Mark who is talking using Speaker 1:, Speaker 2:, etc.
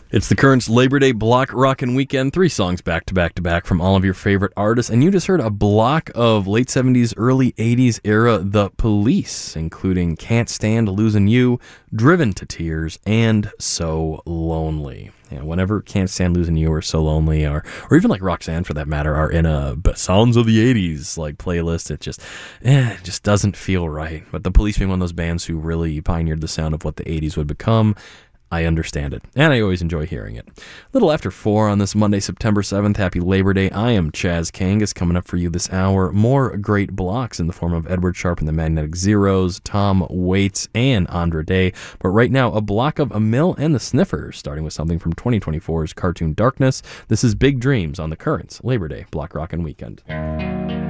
Speaker 1: It's the Currents Labor Day Block Rockin' Weekend. 3 songs back to back to back from all of your favorite artists. And you just heard a block of late 70s, early 80s era The Police, including Can't Stand Losing You, Driven to Tears, and So Lonely. Yeah, whenever Can't Stand Losing You or So Lonely, or even like Roxanne for that matter, are in a Sounds of the 80s like playlist, it just doesn't feel right. But The Police being one of those bands who really pioneered the sound of what the 80s would become, I understand it, and I always enjoy hearing it. A little after 4 on this Monday, September 7th. Happy Labor Day. I am Chaz Kangas, coming up for you this hour. More great blocks in the form of Edward Sharpe and the Magnetic Zeros, Tom Waits, and Andra Day. But right now, a block of Emil and the Sniffers, starting with something from 2024's Cartoon Darkness. This is Big Dreams on the Currents Labor Day Block Rockin' Weekend.